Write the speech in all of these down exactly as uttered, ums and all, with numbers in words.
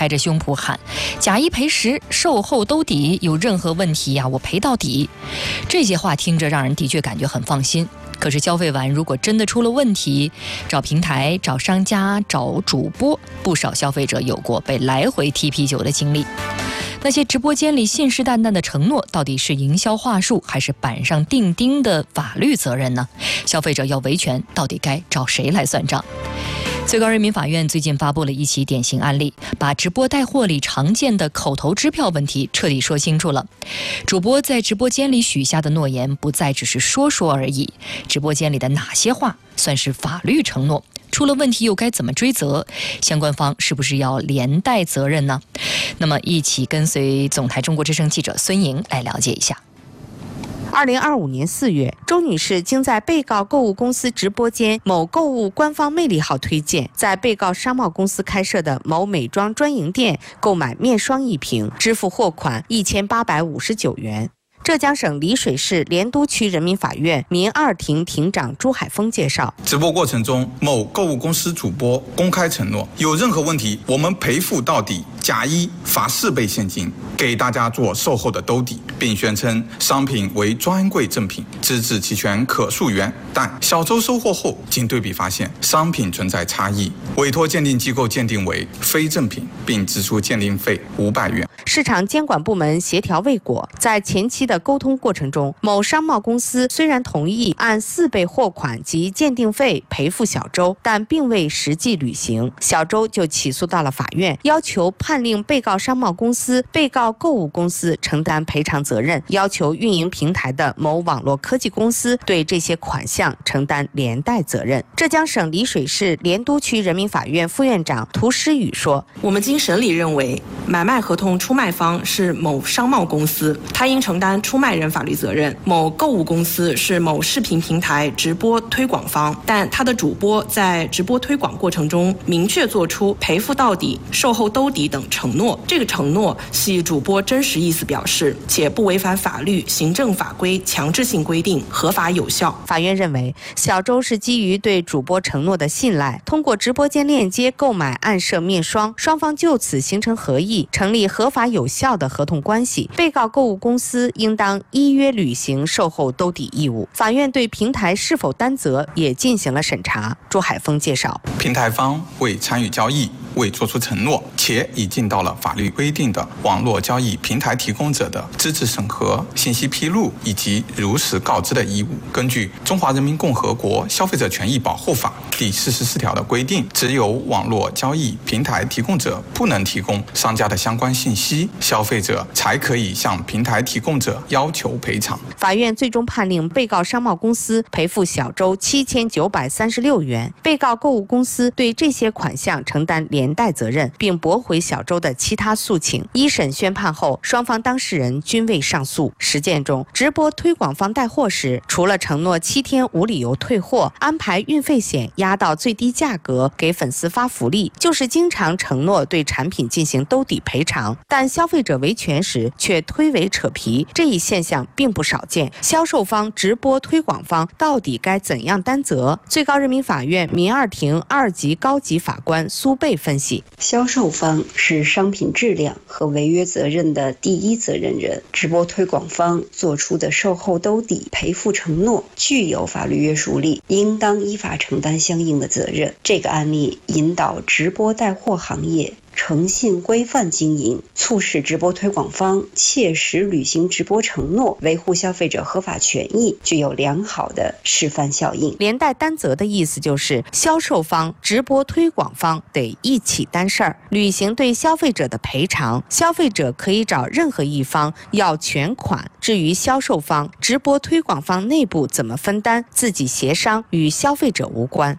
拍着胸脯喊假一赔十，售后兜底，有任何问题呀、啊，我赔到底。这些话听着让人的确感觉很放心。可是消费完如果真的出了问题，找平台、找商家、找主播，不少消费者有过被来回踢皮球的经历。那些直播间里信誓旦旦的承诺，到底是营销话术，还是板上钉钉的法律责任呢？消费者要维权，到底该找谁来算账？最高人民法院最近发布了一起典型案例，把直播带货里常见的口头支票问题彻底说清楚了。主播在直播间里许下的诺言不再只是说说而已，直播间里的哪些话算是法律承诺？出了问题又该怎么追责？相关方是不是要连带责任呢？那么一起跟随总台中国之声记者孙莹来了解一下。 二零二五年四月，周女士经在被告购物公司直播间某购物官方魅力号推荐，在被告商贸公司开设的某美妆专营店购买面霜一瓶，支付货款一千八百五十九元。浙江省丽水市莲都区人民法院民二庭庭长朱海峰介绍， 直播过程中，某购物公司主播公开承诺，有任何问题我们赔付到底，假一罚四倍现金，给大家做售后的兜底，并宣称商品为专柜正品，资质齐全，可溯源。但小周收货后，经对比发现商品存在差异，委托鉴定机构鉴定为非正品，并支出鉴定费五百元。 市场监管部门协调未果，在前期的沟通过程中，某商贸公司虽然同意按四倍货款及鉴定费赔付小周，但并未实际履行。小周就起诉到了法院，要求判令被告商贸公司、被告购物公司承担赔偿责任，要求运营平台的某网络科技公司对这些款项承担连带责任。浙江省丽水市莲都区人民法院副院长涂诗雨说：“ 我们经审理认为，买卖合同出卖方是某商贸公司，他应承担出卖人法律责任；某购物公司是某视频平台直播推广方，但他的主播在直播推广过程中明确做出赔付到底、售后兜底等承诺，这个承诺系主播真实意思表示，且不违反法律、行政法规强制性规定，合法有效。” 法院认为，小周是基于对主播承诺的信赖，通过直播间链接购买暗设面霜，双方就此形成合意，成立合法有效的合同关系。被告购物公司应当依约履行售后兜底义务。法院对平台是否担责也进行了审查。朱海峰介绍， 平台方未参与交易，未作出承诺，且已尽到了法律规定的网络交易平台提供者的资质审核、信息披露以及如实告知的义务。根据《中华人民共和国消费者权益保护法》第四十四条的规定，只有网络交易平台提供者不能提供商家的相关信息，消费者才可以向平台提供者要求赔偿。 法院最终判令被告商贸公司赔付小周七千九百三十六元，被告购物公司对这些款项承担连带责任，并驳回小周的其他诉请。一审宣判后，双方当事人均未上诉。实践中，直播推广方带货时，除了承诺七天无理由退货，安排运费险压到最低价格，给粉丝发福利，就是经常承诺对产品进行兜底赔偿，但消费者维权时却推诿扯皮，这一现象并不少见。销售方、直播推广方到底该怎样担责？最高人民法院民二庭二级高级法官苏贝分析， 销售方是商品质量和违约责任的第一责任人，直播推广方做出的售后兜底赔付承诺具有法律约束力，应当依法承担相应的责任。这个案例引导直播带货行业诚信规范经营，促使直播推广方切实履行直播承诺，维护消费者合法权益，具有良好的示范效应。 连带担责的意思就是销售方、直播推广方得一起担事儿，履行对消费者的赔偿。消费者可以找任何一方要全款，至于销售方、直播推广方内部怎么分担，自己协商，与消费者无关。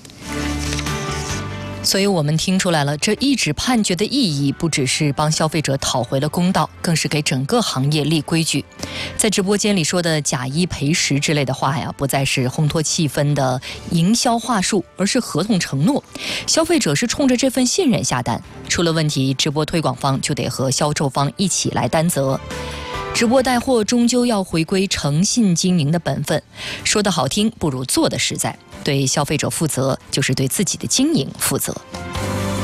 所以我们听出来了，这一纸判决的意义不只是帮消费者讨回了公道，更是给整个行业立规矩。在直播间里说的假一赔十之类的话呀，不再是烘托气氛的营销话术，而是合同承诺。消费者是冲着这份信任下单，出了问题，直播推广方就得和销售方一起来担责。直播带货终究要回归诚信经营的本分，说得好听不如做得实在。对消费者负责，就是对自己的经营负责。